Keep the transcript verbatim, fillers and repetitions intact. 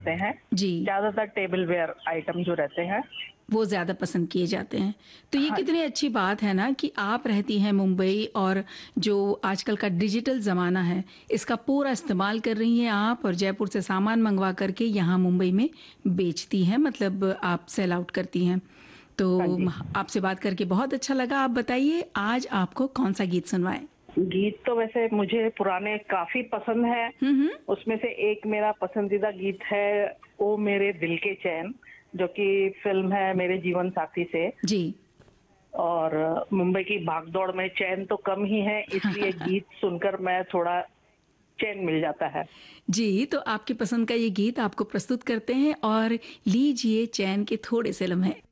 ते हैं। जी। ज़्यादातर टेबल वेयर आइटम जो रहते हैं। वो ज़्यादा पसंद किए जाते हैं। तो ये हाँ कितनी जी। अच्छी बात है ना कि आप रहती हैं मुंबई और जो आजकल का डिजिटल ज़माना है, इसका पूरा इस्तेमाल कर रही हैं आप और जयपुर से सामान मँगवा कर के यहाँ मुंबई में बेचती हैं, मतलब आप सेल आउट करती हैं। हाँ तो जी। म आपसे बात करके बहुत अच्छा लगा। आप बताइए आज आपको कौन-सा गीत सुनवाएँ? गीत तो वैसे मुझे पुराने काफ़ी पसंद हैं। हुँ, हुँ। उसमें से एक मेरा पसंदीदा गीत है, ओ मेरे दिल के चैन, जो कि फ़िल्म है मेरे जीवन साथी से। जी। और मुंबई की भागदौड़ में चैन तो कम ही है, इसलिए गीत सुनकर मैं थोड़ा चैन मिल जाता है। जी, तो आपकी पसंद का ये गीत आपको प्रस्तुत करते हैं और लीजिए चैन के थोड़े से लम्हे।